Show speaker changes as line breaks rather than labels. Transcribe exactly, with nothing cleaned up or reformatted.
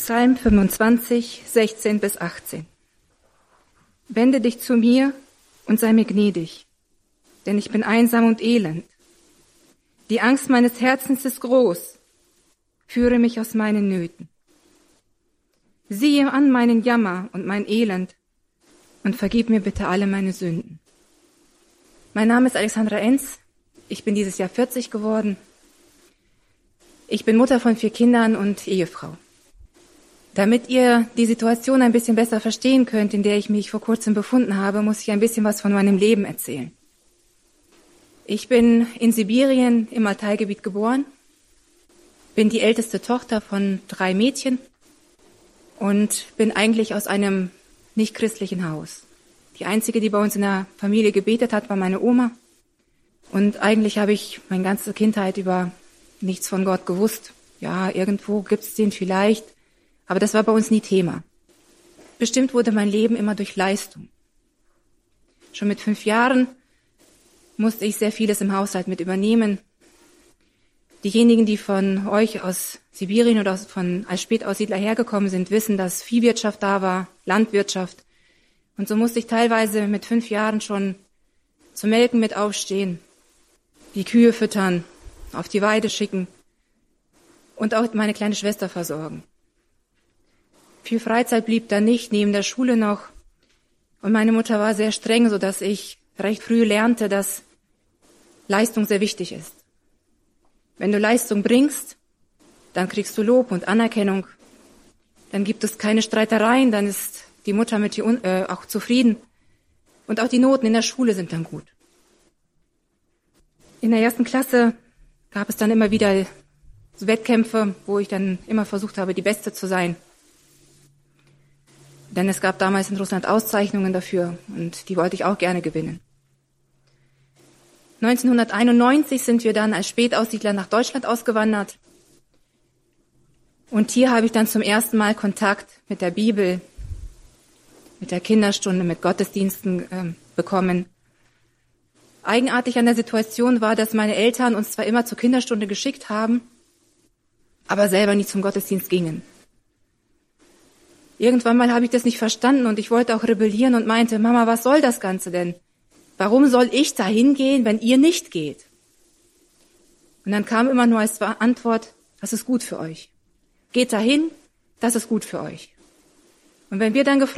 Psalm fünfundzwanzig, sechzehn bis achtzehn. Wende dich zu mir und sei mir gnädig, denn ich bin einsam und elend. Die Angst meines Herzens ist groß. Führe mich aus meinen Nöten. Siehe an meinen Jammer und mein Elend und vergib mir bitte alle meine Sünden. Mein Name ist Alexandra Enz. Ich bin dieses Jahr vierzig geworden. Ich bin Mutter von vier Kindern und Ehefrau. Damit ihr die Situation ein bisschen besser verstehen könnt, in der ich mich vor kurzem befunden habe, muss ich ein bisschen was von meinem Leben erzählen. Ich bin in Sibirien im Altaigebiet geboren, bin die älteste Tochter von drei Mädchen und bin eigentlich aus einem nicht-christlichen Haus. Die einzige, die bei uns in der Familie gebetet hat, war meine Oma. Und eigentlich habe ich meine ganze Kindheit über nichts von Gott gewusst. Ja, irgendwo gibt es den vielleicht. Aber das war bei uns nie Thema. Bestimmt wurde mein Leben immer durch Leistung. Schon mit fünf Jahren musste ich sehr vieles im Haushalt mit übernehmen. Diejenigen, die von euch aus Sibirien oder von als Spätaussiedler hergekommen sind, wissen, dass Viehwirtschaft da war, Landwirtschaft. Und so musste ich teilweise mit fünf Jahren schon zum Melken mit aufstehen, die Kühe füttern, auf die Weide schicken und auch meine kleine Schwester versorgen. Viel Freizeit blieb da nicht, neben der Schule noch. Und meine Mutter war sehr streng, sodass ich recht früh lernte, dass Leistung sehr wichtig ist. Wenn du Leistung bringst, dann kriegst du Lob und Anerkennung. Dann gibt es keine Streitereien, dann ist die Mutter mit dir äh, auch zufrieden. Und auch die Noten in der Schule sind dann gut. In der ersten Klasse gab es dann immer wieder Wettkämpfe, wo ich dann immer versucht habe, die Beste zu sein. Denn es gab damals in Russland Auszeichnungen dafür und die wollte ich auch gerne gewinnen. neunzehnhunderteinundneunzig sind wir dann als Spätaussiedler nach Deutschland ausgewandert. Und hier habe ich dann zum ersten Mal Kontakt mit der Bibel, mit der Kinderstunde, mit Gottesdiensten äh, bekommen. Eigenartig an der Situation war, dass meine Eltern uns zwar immer zur Kinderstunde geschickt haben, aber selber nie zum Gottesdienst gingen. Irgendwann mal habe ich das nicht verstanden und ich wollte auch rebellieren und meinte, Mama, was soll das Ganze denn? Warum soll ich da hingehen, wenn ihr nicht geht? Und dann kam immer nur als Antwort, das ist gut für euch. Geht dahin, das ist gut für euch. Und wenn wir dann gefragt